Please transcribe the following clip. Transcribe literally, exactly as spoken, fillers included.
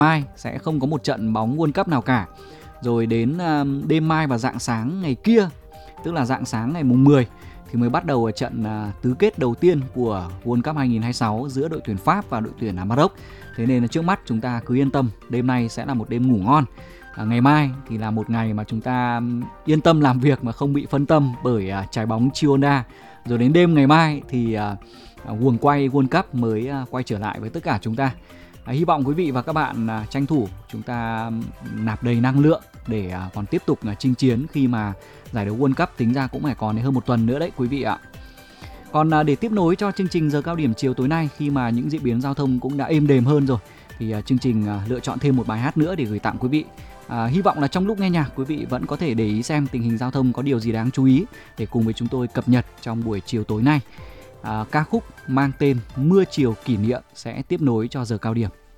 mai sẽ không có một trận bóng World Cup nào cả. Rồi đến uh, đêm mai và rạng sáng ngày kia, tức là rạng sáng ngày mùng mười thì mới bắt đầu trận uh, tứ kết đầu tiên của World Cup hai không hai sáu giữa đội tuyển Pháp và đội tuyển Maroc. Thế nên là trước mắt chúng ta cứ yên tâm, đêm nay sẽ là một đêm ngủ ngon. À, ngày mai thì là một ngày mà chúng ta yên tâm làm việc mà không bị phân tâm bởi uh, trái bóng Chironda. Rồi đến đêm ngày mai thì uh, guồng quay World Cup mới uh, quay trở lại với tất cả chúng ta. À, hy vọng quý vị và các bạn uh, tranh thủ chúng ta nạp đầy năng lượng để uh, còn tiếp tục uh, chinh chiến khi mà giải đấu World Cup tính ra cũng phải còn hơn một tuần nữa đấy quý vị ạ. Còn uh, để tiếp nối cho chương trình giờ cao điểm chiều tối nay, khi mà những diễn biến giao thông cũng đã êm đềm hơn rồi, thì uh, chương trình uh, lựa chọn thêm một bài hát nữa để gửi tặng quý vị. À, hy vọng là trong lúc nghe nhạc quý vị vẫn có thể để ý xem tình hình giao thông có điều gì đáng chú ý để cùng với chúng tôi cập nhật trong buổi chiều tối nay. À, ca khúc mang tên Mưa Chiều Kỷ Niệm sẽ tiếp nối cho giờ cao điểm.